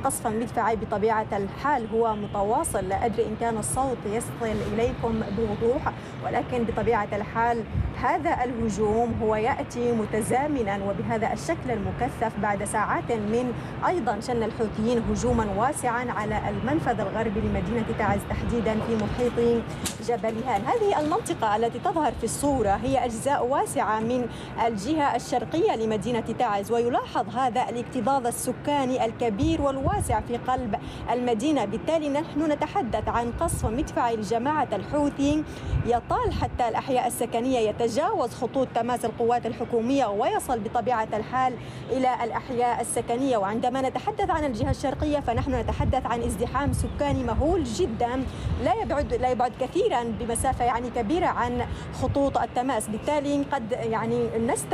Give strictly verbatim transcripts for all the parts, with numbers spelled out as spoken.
قصفا مدفعي بطبيعة الحال هو متواصل. لا أدري إن كان الصوت يصل إليكم بوضوح، ولكن بطبيعة الحال هذا الهجوم هو يأتي متزامنا وبهذا الشكل المكثف بعد ساعات من أيضا شن الحوثيين هجوما واسعا على المنفذ الغربي لمدينة تعز تحديدا في محيط جبل هان. هذه المنطقة التي تظهر في الصورة هي أجزاء واسعة من الجهة الشرقية لمدينة تعز، ويلاحظ هذا الاكتظاظ السكاني الكبير والواسع في قلب المدينة. بالتالي نحن نتحدث عن قصف مدفعي لجماعة الحوثي يطال حتى الأحياء السكنية، يتجاوز خطوط تماس القوات الحكومية ويصل بطبيعة الحال إلى الأحياء السكنية. وعندما نتحدث عن الجهة الشرقية فنحن نتحدث عن ازدحام سكاني مهول جدا لا يبعد لا يبعد كثيرا بمسافة يعني كبيرة عن خطوط التماس. بالتالي قد يعني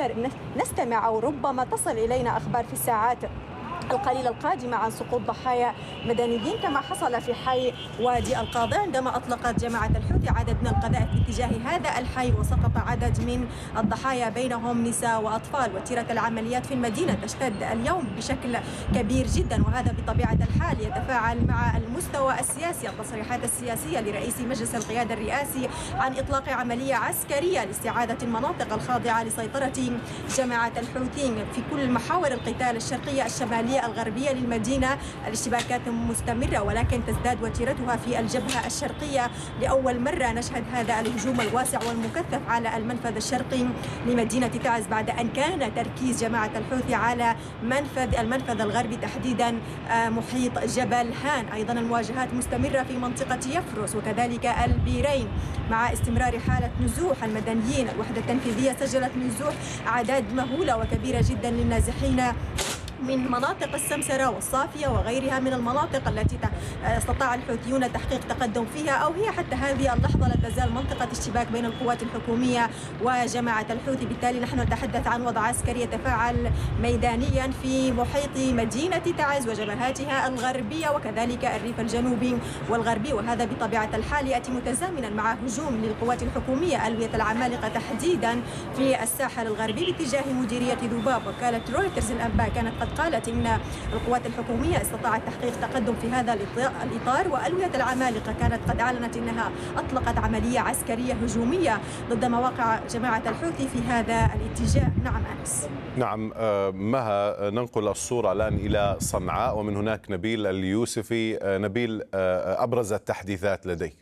نستمع أو ربما تصل إلينا أخبار في الساعات القليلة القادمة عن سقوط ضحايا مدنيين كما حصل في حي وادي القاضي عندما أطلقت جماعة الحوثي عدد من القذائف باتجاه هذا الحي وسقط عدد من الضحايا بينهم نساء وأطفال. وتيرة العمليات في المدينة تشتد اليوم بشكل كبير جدا، وهذا بطبيعة الحال يتفاعل مع المستوى السياسي. التصريحات السياسية لرئيس مجلس القيادة الرئاسي عن إطلاق عملية عسكرية لاستعادة المناطق الخاضعة لسيطرة جماعة الحوثيين في كل محاور القتال الشرقية الشمالية الغربية للمدينة. الاشتباكات مستمرة ولكن تزداد وتيرتها في الجبهة الشرقية. لأول مرة نشهد هذا الهجوم الواسع والمكثف على المنفذ الشرقي لمدينة تعز بعد أن كان تركيز جماعة الحوثي على منفذ المنفذ الغربي تحديدا محيط جبل هان. أيضا المواجهات مستمرة في منطقة يفرس وكذلك البيرين مع استمرار حالة نزوح المدنيين. الوحدة التنفيذية سجلت نزوح أعداد مهولة وكبيرة جدا للنازحين من مناطق السمسرة والصافية وغيرها من المناطق التي استطاع الحوثيون تحقيق تقدم فيها، أو هي حتى هذه اللحظة لا تزال منطقة اشتباك بين القوات الحكومية وجماعة الحوثي. بالتالي نحن نتحدث عن وضع عسكري يتفاعل ميدانيا في محيط مدينة تعز وجبهاتها الغربية وكذلك الريف الجنوبي والغربي، وهذا بطبيعة الحال يأتي متزامنا مع هجوم للقوات الحكومية ألوية العمالقة تحديدا في الساحل الغربي باتجاه مديرية ذباب. وكالة رويترز الأنباء كانت قد قالت إن القوات الحكومية استطاعت تحقيق تقدم في هذا الإطار، وألوية العمالقة كانت قد أعلنت أنها أطلقت عملية عسكرية هجومية ضد مواقع جماعة الحوثي في هذا الاتجاه. نعم أنس. نعم مها، ننقل الصورة الآن إلى صنعاء ومن هناك نبيل اليوسفي. نبيل، أبرز التحديثات لديك؟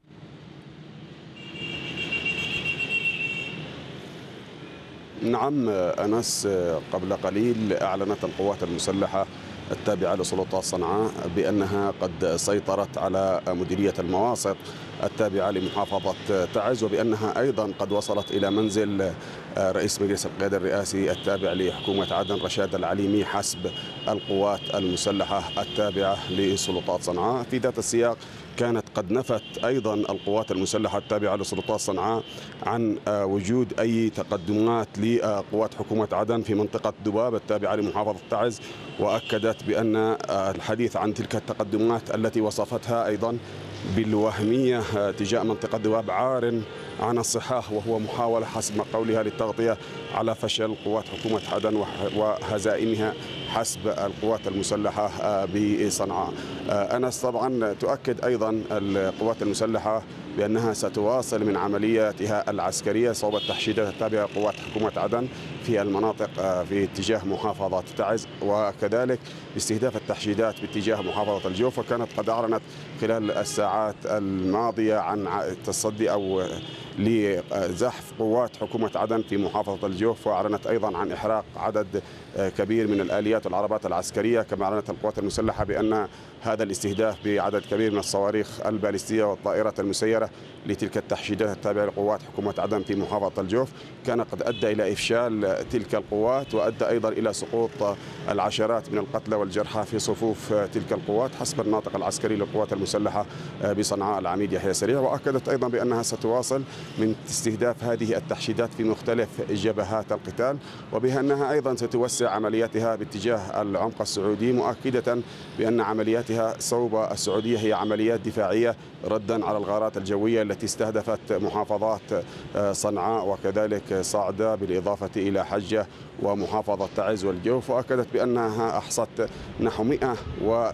نعم أنس، قبل قليل أعلنت القوات المسلحة التابعة لسلطات صنعاء بأنها قد سيطرت على مديرية المواسط التابعة لمحافظة تعز، وبأنها أيضا قد وصلت إلى منزل رئيس مجلس القيادة الرئاسي التابع لحكومة عدن رشاد العليمي حسب القوات المسلحة التابعة لسلطات صنعاء. في ذات السياق كانت قد نفت أيضا القوات المسلحة التابعة لسلطات صنعاء عن وجود أي تقدمات لقوات حكومة عدن في منطقة ذباب التابعة لمحافظة تعز، وأكدت بأن الحديث عن تلك التقدمات التي وصفتها أيضا بالوهمية تجاه منطقة ذباب عار عن الصحاح، وهو محاولة حسب ما قولها للتغطية على فشل قوات حكومة عدن وهزائمها حسب القوات المسلحة بصنعاء. أنس، طبعا تؤكد أيضا القوات المسلحة بأنها ستواصل من عملياتها العسكرية صوب التحشيدات التابعة لقوات حكومة عدن في المناطق في اتجاه محافظة تعز، وكذلك باستهداف التحشيدات باتجاه محافظة الجوف. وكانت قد أعلنت خلال الساعات الماضية عن التصدي أو لزحف قوات حكومة عدن في محافظة الجوف، وأعلنت أيضا عن إحراق عدد كبير من الآليات والعربات العسكرية. كما أعلنت القوات المسلحة بأن هذا الاستهداف بعدد كبير من الصواريخ البالستية والطائرات المسيرة لتلك التحشيدات التابعة لقوات حكومة عدن في محافظة الجوف كان قد أدى إلى إفشال تلك القوات، وأدى أيضا إلى سقوط العشرات من القتلى والجرحى في صفوف تلك القوات حسب الناطق العسكري للقوات المسلحة بصنعاء العميد يحيى سريع. وأكدت أيضا بأنها ستواصل من استهداف هذه التحشيدات في مختلف جبهات القتال، وبها أنها أيضا ستوسع عملياتها باتجاه العمق السعودي، مؤكدة بأن عملياتها صوب السعودية هي عمليات دفاعية ردا على الغارات الجوية التي استهدفت محافظات صنعاء وكذلك صعدة بالإضافة إلى حجة ومحافظة تعز والجوف. وأكدت بأنها أحصت نحو مئة